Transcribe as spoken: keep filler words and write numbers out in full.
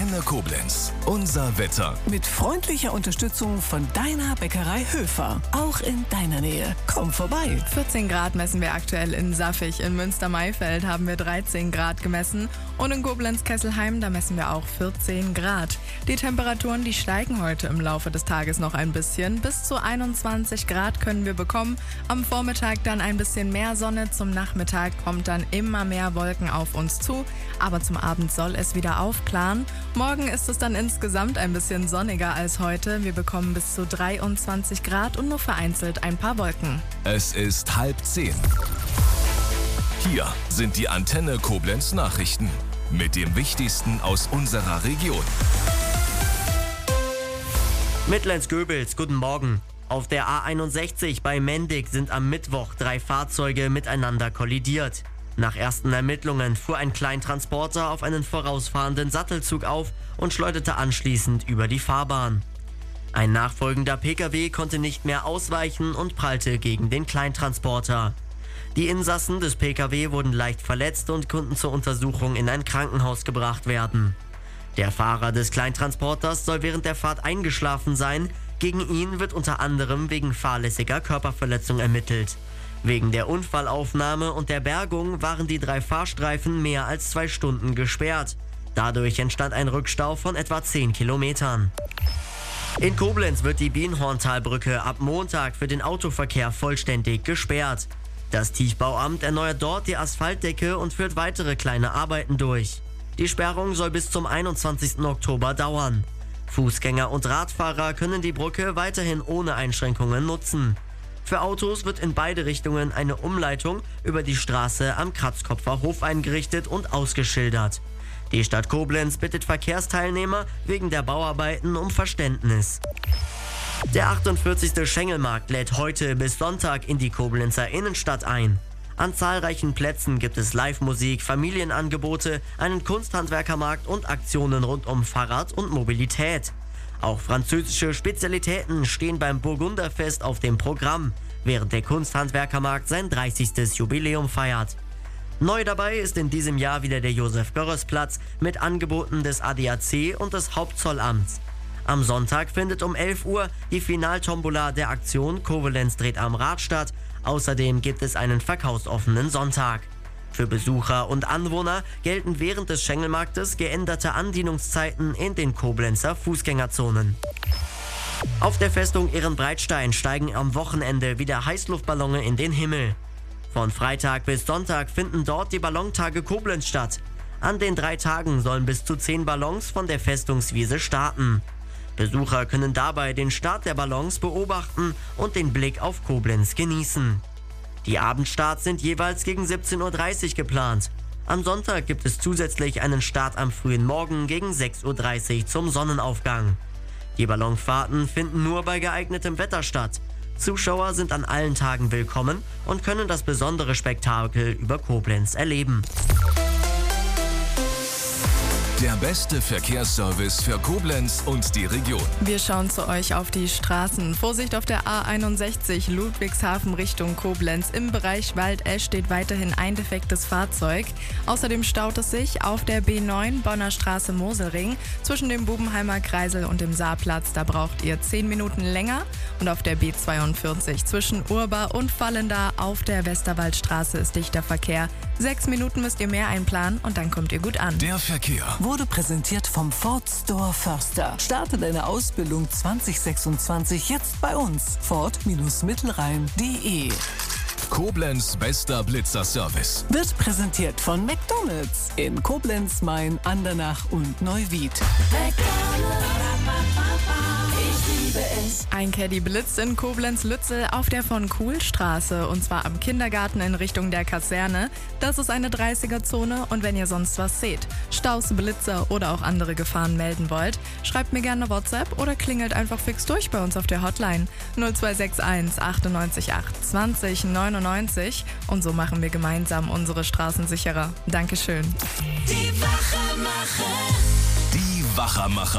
Antenne Koblenz. Unser Wetter. Mit freundlicher Unterstützung von deiner Bäckerei Höfer. Auch in deiner Nähe. Komm vorbei. vierzehn Grad messen wir aktuell in Saffig. In Münster-Maifeld haben wir dreizehn Grad gemessen. Und in Koblenz-Kesselheim, da messen wir auch vierzehn Grad. Die Temperaturen, die steigen heute im Laufe des Tages noch ein bisschen. Bis zu einundzwanzig Grad können wir bekommen. Am Vormittag dann ein bisschen mehr Sonne. Zum Nachmittag kommt dann immer mehr Wolken auf uns zu. Aber zum Abend soll es wieder aufklaren. Morgen ist es dann insgesamt ein bisschen sonniger als heute. Wir bekommen bis zu dreiundzwanzig Grad und nur vereinzelt ein paar Wolken. Es ist halb zehn. Hier sind die Antenne Koblenz Nachrichten mit dem Wichtigsten aus unserer Region. Mittlens-Göbels, guten Morgen. Auf der A einundsechzig bei Mendig sind am Mittwoch drei Fahrzeuge miteinander kollidiert. Nach ersten Ermittlungen fuhr ein Kleintransporter auf einen vorausfahrenden Sattelzug auf und schleuderte anschließend über die Fahrbahn. Ein nachfolgender Pkw konnte nicht mehr ausweichen und prallte gegen den Kleintransporter. Die Insassen des Pkw wurden leicht verletzt und konnten zur Untersuchung in ein Krankenhaus gebracht werden. Der Fahrer des Kleintransporters soll während der Fahrt eingeschlafen sein. Gegen ihn wird unter anderem wegen fahrlässiger Körperverletzung ermittelt. Wegen der Unfallaufnahme und der Bergung waren die drei Fahrstreifen mehr als zwei Stunden gesperrt. Dadurch entstand ein Rückstau von etwa zehn Kilometern. In Koblenz wird die Bienhorntalbrücke ab Montag für den Autoverkehr vollständig gesperrt. Das Tiefbauamt erneuert dort die Asphaltdecke und führt weitere kleine Arbeiten durch. Die Sperrung soll bis zum einundzwanzigsten Oktober dauern. Fußgänger und Radfahrer können die Brücke weiterhin ohne Einschränkungen nutzen. Für Autos wird in beide Richtungen eine Umleitung über die Straße am Kratzkopfer Hof eingerichtet und ausgeschildert. Die Stadt Koblenz bittet Verkehrsteilnehmer wegen der Bauarbeiten um Verständnis. Der achtundvierzigste Schengelmarkt lädt heute bis Sonntag in die Koblenzer Innenstadt ein. An zahlreichen Plätzen gibt es Live-Musik, Familienangebote, einen Kunsthandwerkermarkt und Aktionen rund um Fahrrad und Mobilität. Auch französische Spezialitäten stehen beim Burgunderfest auf dem Programm, während der Kunsthandwerkermarkt sein dreißigstes Jubiläum feiert. Neu dabei ist in diesem Jahr wieder der Josef-Görres-Platz mit Angeboten des A D A C und des Hauptzollamts. Am Sonntag findet um elf Uhr die Finaltombola der Aktion Koblenz dreht am Rad statt. Außerdem gibt es einen verkaufsoffenen Sonntag. Für Besucher und Anwohner gelten während des Schengelmarktes geänderte Andienungszeiten in den Koblenzer Fußgängerzonen. Auf der Festung Ehrenbreitstein steigen am Wochenende wieder Heißluftballone in den Himmel. Von Freitag bis Sonntag finden dort die Ballontage Koblenz statt. An den drei Tagen sollen bis zu zehn Ballons von der Festungswiese starten. Besucher können dabei den Start der Ballons beobachten und den Blick auf Koblenz genießen. Die Abendstarts sind jeweils gegen siebzehn Uhr dreißig geplant. Am Sonntag gibt es zusätzlich einen Start am frühen Morgen gegen sechs Uhr dreißig zum Sonnenaufgang. Die Ballonfahrten finden nur bei geeignetem Wetter statt. Zuschauer sind an allen Tagen willkommen und können das besondere Spektakel über Koblenz erleben. Der beste Verkehrsservice für Koblenz und die Region. Wir schauen zu euch auf die Straßen. Vorsicht auf der A einundsechzig Ludwigshafen Richtung Koblenz. Im Bereich Waldesch steht weiterhin ein defektes Fahrzeug. Außerdem staut es sich auf der B neun Bonner Straße Moselring zwischen dem Bubenheimer Kreisel und dem Saarplatz. Da braucht ihr zehn Minuten länger. Und auf der B zweiundvierzig zwischen Urba und Vallendar auf der Westerwaldstraße ist dichter Verkehr. Sechs Minuten müsst ihr mehr einplanen und dann kommt ihr gut an. Der Verkehr Wurde präsentiert vom Ford Store Förster. Starte deine Ausbildung zwanzig sechsundzwanzig jetzt bei uns. Ford-Mittelrhein punkt de. Koblenz bester Blitzerservice. Wird präsentiert von McDonald's in Koblenz, Main, Andernach und Neuwied. Ein Caddy blitzt in Koblenz-Lützel auf der von Kuhl-Straße und zwar am Kindergarten in Richtung der Kaserne. Das ist eine dreißiger-Zone und wenn ihr sonst was seht, Staus, Blitzer oder auch andere Gefahren melden wollt, schreibt mir gerne WhatsApp oder klingelt einfach fix durch bei uns auf der Hotline null zwei sechs eins achtundneunzig acht zwanzig neunundneunzig und so machen wir gemeinsam unsere Straßen sicherer. Dankeschön. Die Wachermacher. Die Wachermacher.